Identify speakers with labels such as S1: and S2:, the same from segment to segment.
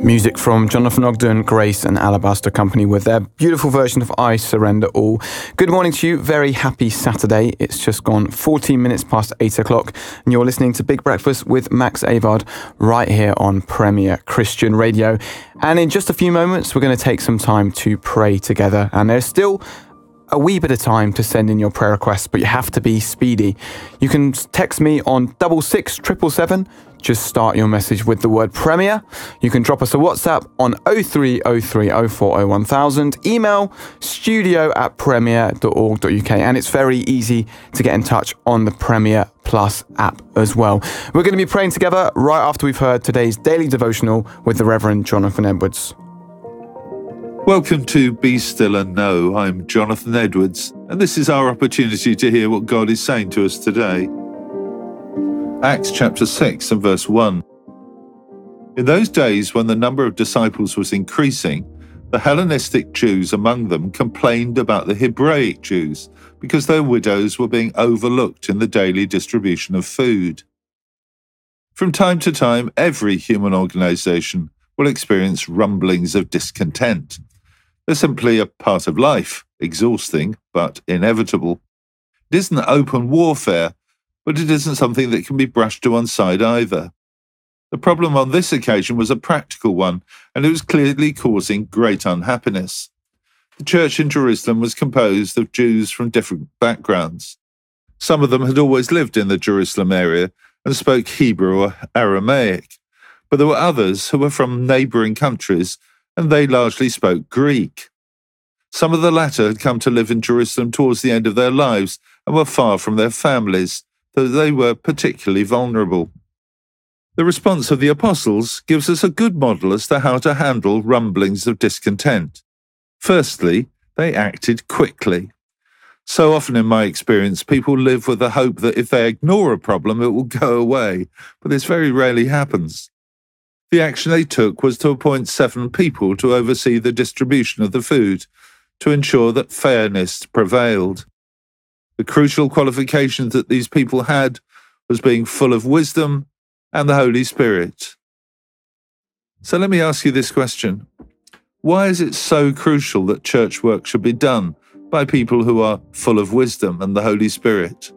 S1: Music from Jonathan Ogden, Grace and Alabaster Company with their beautiful version of I Surrender All. Good morning to you. Very happy Saturday. It's just gone 14 minutes past 8 o'clock and you're listening to Big Breakfast with Max Avard right here on Premier Christian Radio. And in just a few moments, we're going to take some time to pray together. And there's still a wee bit of time to send in your prayer requests, but you have to be speedy. You can text me on 66777. Just start your message with the word Premier. You can drop us a WhatsApp on 03030401000. Email studio@premier.org.uk. And it's very easy to get in touch on the Premier Plus app as well. We're going to be praying together right after we've heard today's daily devotional with the Reverend Jonathan Edwards.
S2: Welcome to Be Still and Know. I'm Jonathan Edwards, and this is our opportunity to hear what God is saying to us today. Acts chapter 6 and verse 1. In those days when the number of disciples was increasing, the Hellenistic Jews among them complained about the Hebraic Jews because their widows were being overlooked in the daily distribution of food. From time to time, every human organization will experience rumblings of discontent. They're simply a part of life, exhausting but inevitable. It isn't open warfare, but it isn't something that can be brushed to one side either. The problem on this occasion was a practical one, and it was clearly causing great unhappiness. The church in Jerusalem was composed of Jews from different backgrounds. Some of them had always lived in the Jerusalem area and spoke Hebrew or Aramaic, but there were others who were from neighbouring countries and they largely spoke Greek. Some of the latter had come to live in Jerusalem towards the end of their lives and were far from their families, though they were particularly vulnerable. The response of the apostles gives us a good model as to how to handle rumblings of discontent. Firstly, they acted quickly. So often in my experience, people live with the hope that if they ignore a problem, it will go away, but this very rarely happens. The action they took was to appoint 7 people to oversee the distribution of the food, to ensure that fairness prevailed. The crucial qualification that these people had was being full of wisdom and the Holy Spirit. So let me ask you this question. Why is it so crucial that church work should be done by people who are full of wisdom and the Holy Spirit?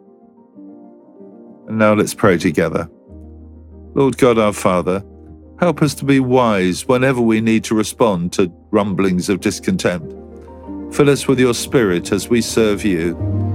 S2: And now let's pray together. Lord God our Father, help us to be wise whenever we need to respond to rumblings of discontent. Fill us with your Spirit as we serve you.